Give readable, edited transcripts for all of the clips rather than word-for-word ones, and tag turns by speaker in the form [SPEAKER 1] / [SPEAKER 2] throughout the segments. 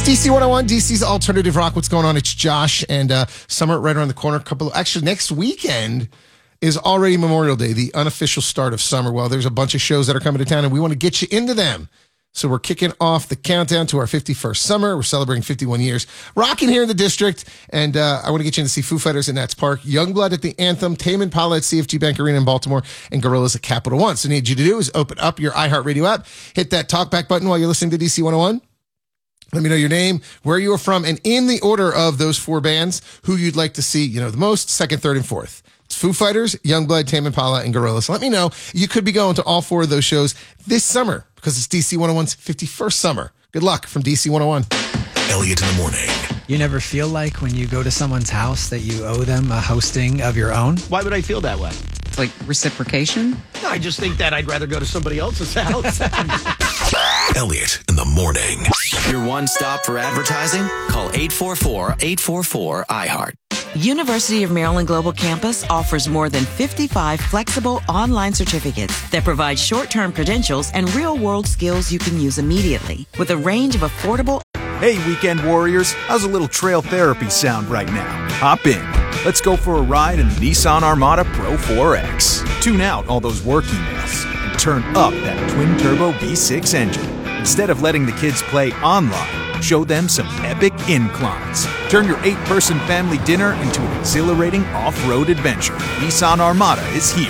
[SPEAKER 1] DC 101, DC's Alternative Rock. What's going on? It's Josh, and summer right around the corner. Actually, next weekend is already Memorial Day, the unofficial start of summer. Well, there's a bunch of shows that are coming to town, and we want to get you into them. So we're kicking off the countdown to our 51st summer. We're celebrating 51 years. Rocking here in the district, and I want to get you in to see Foo Fighters at Nats Park, Youngblood at the Anthem, Tame Impala at CFG Bank Arena in Baltimore, and Gorillaz at Capital One. So what I need you to do is open up your iHeartRadio app, hit that talkback button while you're listening to DC 101. Let me know your name, where you are from, and in the order of those four bands, who you'd like to see, the most, second, third, and fourth. It's Foo Fighters, Youngblood, Tame Impala, and Gorillaz. Let me know. You could be going to all four of those shows this summer because it's DC 101's 51st summer. Good luck from DC 101.
[SPEAKER 2] Elliot in the morning.
[SPEAKER 3] You never feel like when you go to someone's house that you owe them a hosting of your own?
[SPEAKER 4] Why would I feel that way?
[SPEAKER 5] It's like reciprocation?
[SPEAKER 4] I just think that I'd rather go to somebody else's house.
[SPEAKER 2] Elliot in the morning.
[SPEAKER 6] Your one stop for advertising? Call 844-844-iHeart.
[SPEAKER 7] University of Maryland Global Campus offers more than 55 flexible online certificates that provide short-term credentials and real-world skills you can use immediately with a range of affordable.
[SPEAKER 8] Hey, weekend warriors, how's a little trail therapy sound right now? Hop in. Let's go for a ride in the Nissan Armada Pro 4X. Tune out all those work emails and turn up that twin-turbo V6 engine. Instead of letting the kids play online, show them some epic inclines. Turn your 8-person family dinner into an exhilarating off-road adventure. Nissan Armada is here.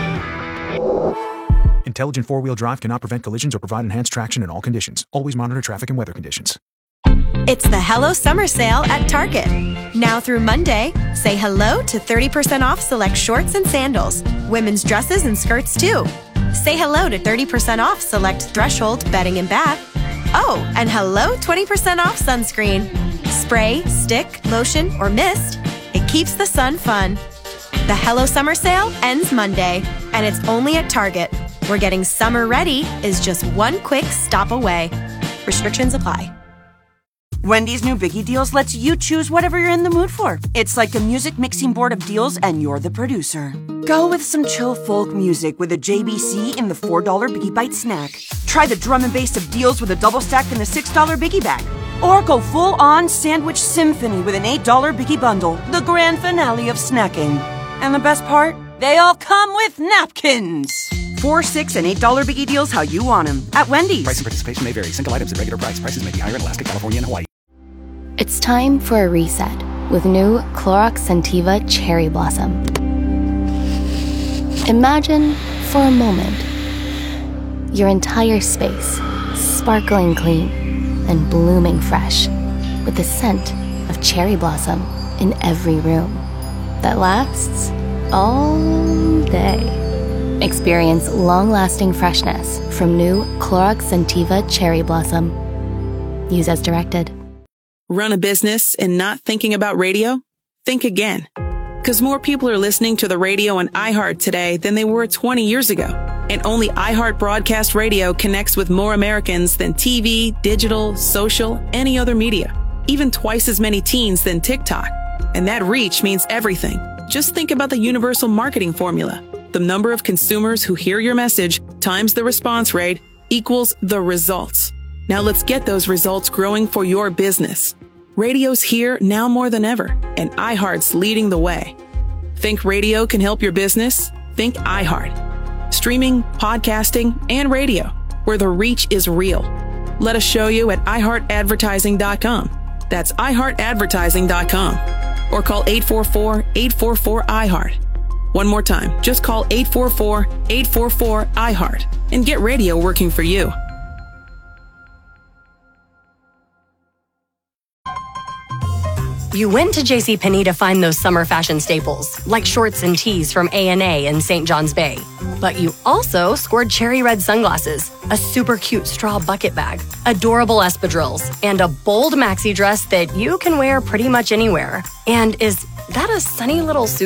[SPEAKER 8] Intelligent four-wheel drive cannot prevent collisions or provide enhanced traction in all conditions. Always monitor traffic and weather conditions.
[SPEAKER 9] It's the Hello Summer Sale at Target. Now through Monday, say hello to 30% off select shorts and sandals, women's dresses and skirts too. Say hello to 30% off select Threshold bedding and bath. Oh, and hello 20% off sunscreen. Spray, stick, lotion, or mist. It keeps the sun fun. The Hello Summer Sale ends Monday, and it's only at Target, where getting summer ready is just one quick stop away. Restrictions apply.
[SPEAKER 10] Wendy's new Biggie Deals lets you choose whatever you're in the mood for. It's like a music mixing board of deals, and you're the producer. Go with some chill folk music with a JBC in the $4 Biggie Bite snack. Try the drum and bass of deals with a double stack in the $6 Biggie Bag. Or go full-on sandwich symphony with an $8 Biggie Bundle, the grand finale of snacking. And the best part? They all come with napkins. $4, $6, and $8 Biggie Deals how you want them at Wendy's.
[SPEAKER 11] Price and participation may vary. Single items at regular price. Prices may be higher in Alaska, California, and Hawaii.
[SPEAKER 12] It's time for a reset with new Clorox Scentiva Cherry Blossom. Imagine, for a moment, your entire space sparkling clean and blooming fresh with the scent of cherry blossom in every room that lasts all day. Experience long-lasting freshness from new Clorox Scentiva Cherry Blossom. Use as directed.
[SPEAKER 13] Run a business and not thinking about radio? Think again. Because more people are listening to the radio on iHeart today than they were 20 years ago. And only iHeart Broadcast Radio connects with more Americans than TV, digital, social, any other media. Even twice as many teens than TikTok. And that reach means everything. Just think about the universal marketing formula. The number of consumers who hear your message times the response rate equals the results. Now let's get those results growing for your business. Radio's here now more than ever, and iHeart's leading the way. Think radio can help your business? Think iHeart. Streaming, podcasting, and radio, where the reach is real. Let us show you at iHeartAdvertising.com. That's iHeartAdvertising.com. Or call 844-844-iHeart. One more time, just call 844-844-iHeart and get radio working for you.
[SPEAKER 9] You went to JCPenney to find those summer fashion staples, like shorts and tees from A&A in St. John's Bay. But you also scored cherry red sunglasses, a super cute straw bucket bag, adorable espadrilles, and a bold maxi dress that you can wear pretty much anywhere. And is that a sunny little suit?